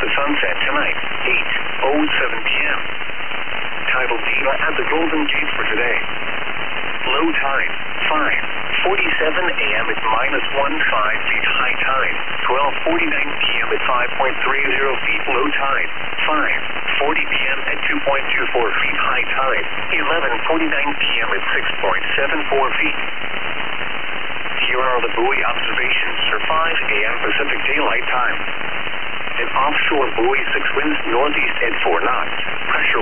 to sunset tonight, 8:07 p.m. Tidal data at the Golden Gate for today. Low tide, 5:47 a.m. at -1.5 feet. High tide, 12:49 p.m. at 5.30 feet. Low tide, 5:40 p.m. at 2.24 feet. High tide, 11:49 p.m. at 6.74 feet. Here are the buoy observations for 5 a.m. Pacific Daylight Time. An offshore buoy 6 winds northeast at 4 knots. Pressure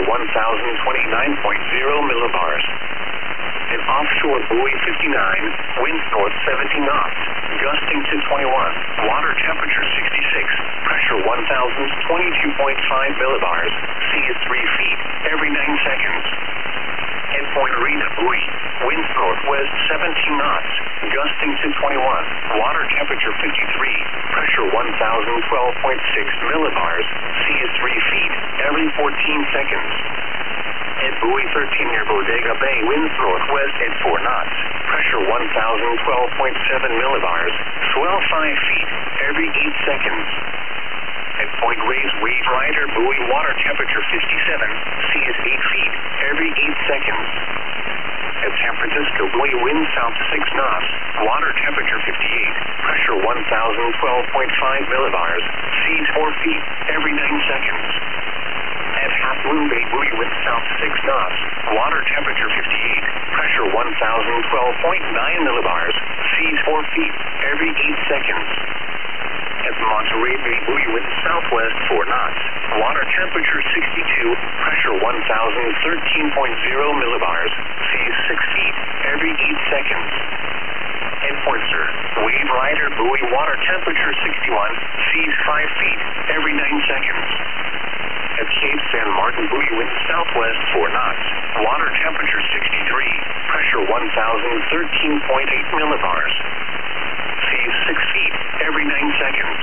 1,029.0 millibars. An offshore buoy 59, winds north 17 knots, gusting to 21. Water temperature 66. Pressure 1,022.5 millibars. Sea is 3 feet every 9 seconds. At Point Arena buoy, winds northwest 17 knots, gusting to 21. Water temperature 53. Pressure 1,012.6 millibars. Sea is 3 feet every 14 seconds. At buoy 13 near Bodega Bay, winds northwest at 4 knots. Pressure 1,012.7 millibars. Swell 5 feet every 8 seconds. At Point Reyes Wave Rider buoy, water temperature 57. Sea is 8 feet every 8 seconds. At San Francisco buoy, wind south 6 knots. Water temperature 58. Pressure 1,012.5 millibars. Sea is 4 feet every 9 seconds. At Half Moon Bay buoy, wind south 6 knots. Water temperature 58. Pressure 1,012.9 millibars. Sea is 4 feet every 8 seconds. At Monterey Bay buoy, wind southwest 4 knots. Water temperature 62. Pressure 1,013.0 millibars. Sea is 6 feet every 8 seconds. At Point Sur, Wave Rider buoy, water temperature 61. Sea is 5 feet every 9 seconds. At Cape San Martin buoy, wind southwest 4 knots. Water temperature 63. Pressure 1,013.8 millibars. Sea is 6 feet every 9 seconds.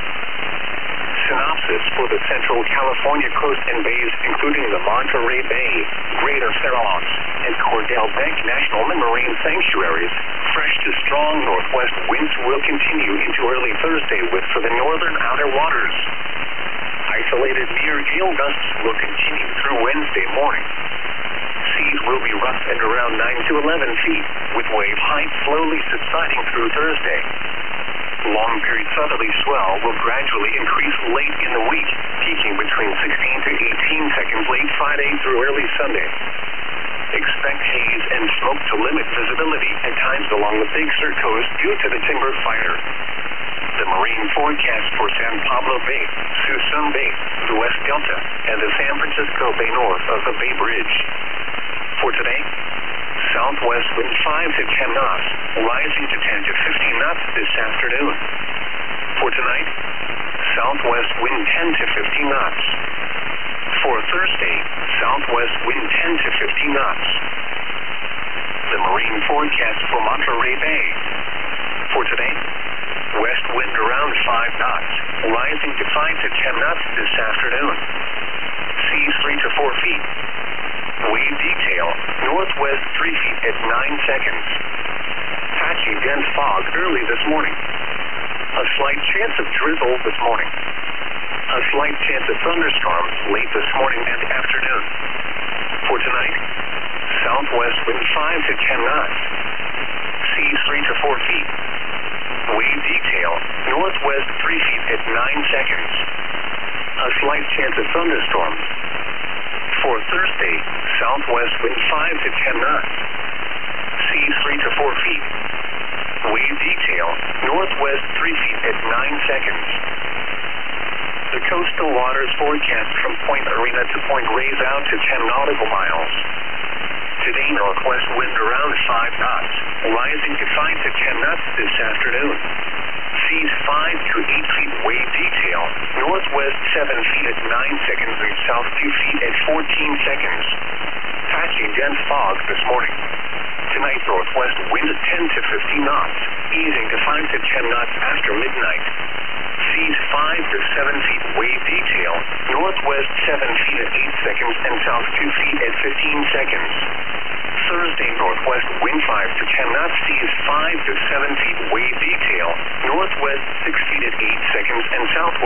Synopsis for the Central California coast and bays, including the Monterey Bay, Greater Farallones, and Cordell Bank National Marine Sanctuaries. Fresh to strong northwest winds will continue into early Thursday for the northern outer waters. Isolated near gale gusts will continue through Wednesday morning. Seas will be rough and around 9 to 11 feet, with wave height slowly subsiding through Thursday. Long-period southerly swell will gradually increase late in the week, peaking between 16 to 18 seconds late Friday through early Sunday. Expect haze and smoke to limit visibility at times along the Big Sur coast due to the timber fire. The marine forecast for San Pablo Bay, Suisun Bay, the West Delta, and the San Francisco Bay north of the Bay Bridge. For today, southwest wind 5 to 10 knots, rising to 10 to 15 knots this afternoon. For tonight, southwest wind 10 to 15 knots. For Thursday, southwest wind 10 to 15 knots. The marine forecast for Monterey Bay. For today, west wind around 5 knots, rising to 5 to 10 knots this afternoon. Seas 3 to 4 feet. Wave detail, northwest 3 feet at 9 seconds. Patchy dense fog early this morning. A slight chance of drizzle this morning. A slight chance of thunderstorms late this morning and afternoon. For tonight, southwest wind 5 to 10 knots. Seas 3 to 4 feet. Wave detail, northwest 3 feet at 9 seconds. A slight chance of thunderstorms. For Thursday, southwest wind 5 to 10 knots. Seas 3 to 4 feet. Wave detail, northwest 3 feet at 9 seconds. The coastal waters forecast from Point Arena to Point Reyes out to 10 nautical miles. Today, northwest wind around 5 knots, rising to 5 to 10 knots this afternoon. Seas 5 to 8 feet wave detail, northwest 7 feet at 9 seconds and south 2 feet at 14 seconds. Patchy dense fog this morning. Tonight, northwest wind 10 to 15 knots, easing to 5 to 10 knots after midnight. Seas 5 to 7 feet wave detail, northwest 7 feet at 8 seconds and south 2 feet at 15 seconds. Thursday, northwest wind 5 to 10 knots, seas 5 to 7 feet wave detail, northwest 6 feet at 8 seconds and southwest